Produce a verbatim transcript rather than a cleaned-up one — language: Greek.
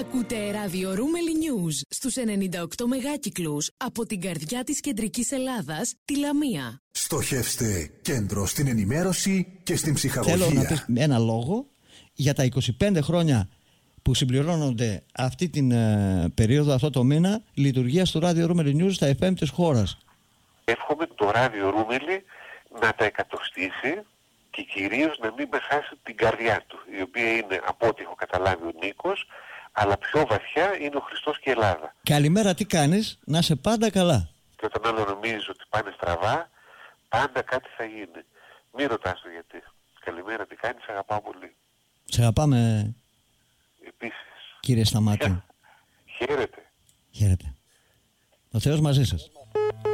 Ακούτε ράδιο Ρούμελι News στους ενενήντα οκτώ μεγάκυκλους από την καρδιά της κεντρικής Ελλάδας, τη Λαμία. Στοχεύστε κέντρο στην ενημέρωση και στην ψυχαγωγία. Θέλω να πεις ένα λόγο για τα είκοσι πέντε χρόνια που συμπληρώνονται αυτή την ε, περίοδο, αυτό το μήνα, λειτουργίας του ράδιο Ρούμελι News στα εφ εμ της χώρας. Εύχομαι το ράδιο Ρούμελι να τα εκατοστήσει και κυρίως να μην με χάσει την καρδιά του, η οποία είναι, από ό,τι έχω καταλάβει, ο Νίκος, αλλά πιο βαθιά είναι ο Χριστός και η Ελλάδα. Καλημέρα, τι κάνεις? Να είσαι πάντα καλά. Και όταν άλλο νομίζεις ότι πάνε στραβά, πάντα κάτι θα γίνει. Μην ρωτάς το γιατί. Καλημέρα, τι κάνεις, αγαπάω πολύ. Σε αγαπάμε. Επίσης. Κύριε Σταμάτη. Χαίρετε. Χαίρετε. Ο Θεός μαζί σας.